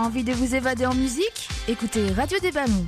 Envie de vous évader en musique? Écoutez Radio des Ballons.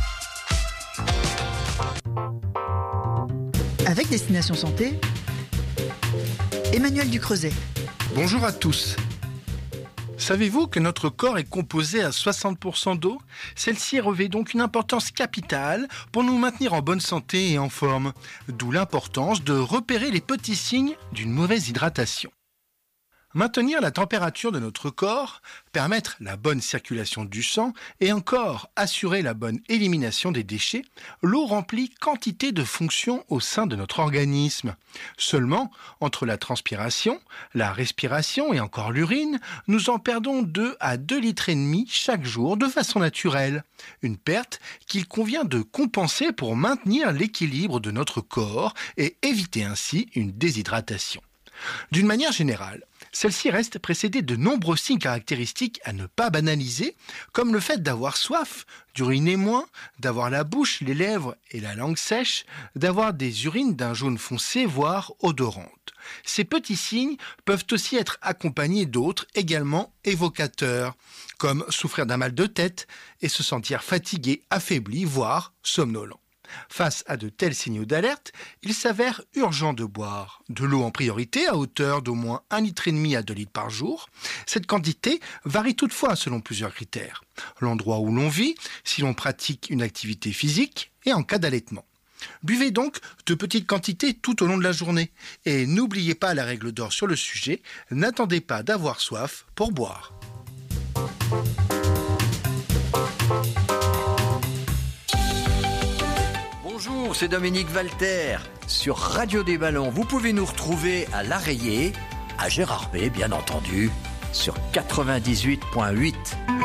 Avec Destination Santé, Emmanuel Ducreuset. Bonjour à tous. Savez-vous que notre corps est composé à 60% d'eau? Celle-ci revêt donc une importance capitale pour nous maintenir en bonne santé et en forme. D'où l'importance de repérer les petits signes d'une mauvaise hydratation. Maintenir la température de notre corps, permettre la bonne circulation du sang et encore assurer la bonne élimination des déchets, l'eau remplit quantité de fonctions au sein de notre organisme. Seulement, entre la transpiration, la respiration et encore l'urine, nous en perdons 2 à 2,5 litres chaque jour de façon naturelle. Une perte qu'il convient de compenser pour maintenir l'équilibre de notre corps et éviter ainsi une déshydratation. D'une manière générale, celle-ci reste précédée de nombreux signes caractéristiques à ne pas banaliser, comme le fait d'avoir soif, d'uriner moins, d'avoir la bouche, les lèvres et la langue sèches, d'avoir des urines d'un jaune foncé, voire odorantes. Ces petits signes peuvent aussi être accompagnés d'autres également évocateurs, comme souffrir d'un mal de tête et se sentir fatigué, affaibli, voire somnolent. Face à de tels signaux d'alerte, il s'avère urgent de boire de l'eau en priorité à hauteur d'au moins 1,5 litre à 2 litres par jour. Cette quantité varie toutefois selon plusieurs critères. L'endroit où l'on vit, si l'on pratique une activité physique et en cas d'allaitement. Buvez donc de petites quantités tout au long de la journée. Et n'oubliez pas la règle d'or sur le sujet, n'attendez pas d'avoir soif pour boire. Bonjour, c'est Dominique Walter. Sur Radio des Ballons, vous pouvez nous retrouver à l'Arreillé, à Gérardmer bien entendu, sur 98.8.